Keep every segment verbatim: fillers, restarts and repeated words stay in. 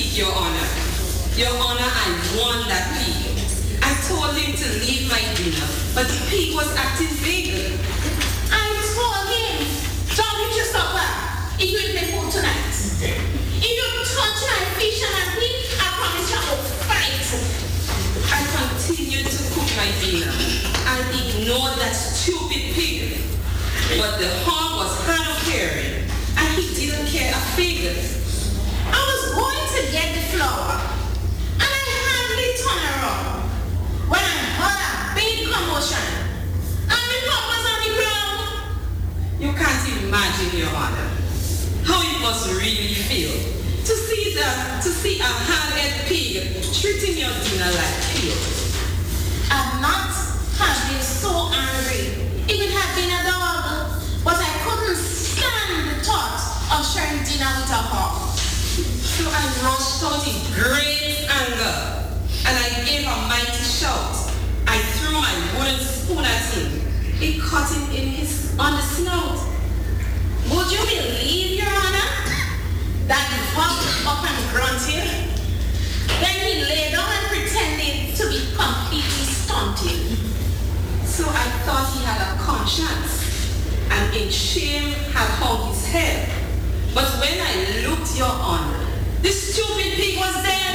pig, Your Honor. Your Honor, I won that pig. I told him to leave my dinner, but the pig was acting vague. I told him, don't you just stop that. If you play food tonight. If you touch my fish and my pig, I promise you I will fight. I continued to cook my dinner. I ignored that stupid pig. But the hog was hard of hearing, and he didn't care a fig. I was going to get the flour, and I hardly turned around when I heard a big commotion, and the pot was on the ground. You can't imagine, Your Honor, how it must really feel to see the to see a hard-headed pig treating your dinner like pig. I'd not have been so angry if it had been a dog, but I couldn't stand the thought of sharing dinner with a hog. So I rushed out in great anger, and I gave a mighty shout. I threw my wooden spoon at him. It caught him in his on the snout. Would you believe, Your Honor, that he hopped up and grunted? Then he lay down and pretended to be completely stunted. So I thought he had a conscience, and in shame had hung his head. But when I looked, Your Honor, the stupid pig was dead.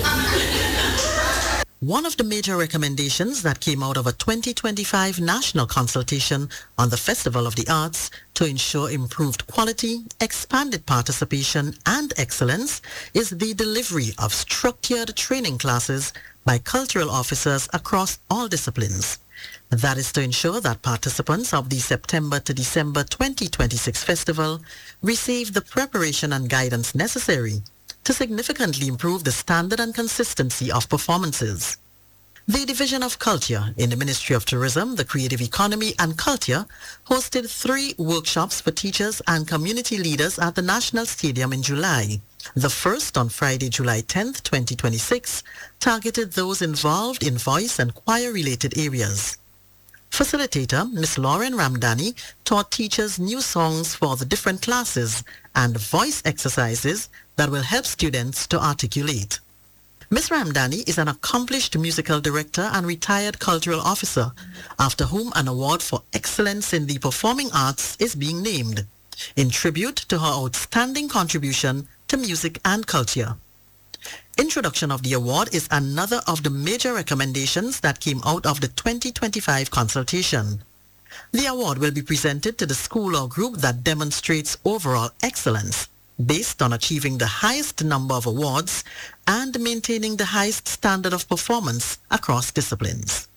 One of the major recommendations that came out of a twenty twenty-five national consultation on the Festival of the Arts to ensure improved quality, expanded participation, and excellence is the delivery of structured training classes by cultural officers across all disciplines. That is to ensure that participants of the September to December twenty twenty-six festival receive the preparation and guidance necessary to significantly improve the standard and consistency of performances. The Division of Culture in the Ministry of Tourism, the Creative Economy and Culture hosted three workshops for teachers and community leaders at the National Stadium in July. The first on Friday, July tenth, twenty twenty-six, targeted those involved in voice and choir-related areas. Facilitator, Miz Lauren Ramdani, taught teachers new songs for the different classes and voice exercises that will help students to articulate. Miz Ramdani is an accomplished musical director and retired cultural officer, after whom an award for excellence in the performing arts is being named, in tribute to her outstanding contribution to music and culture. Introduction of the award is another of the major recommendations that came out of the twenty twenty-five consultation. The award will be presented to the school or group that demonstrates overall excellence, based on achieving the highest number of awards and maintaining the highest standard of performance across disciplines.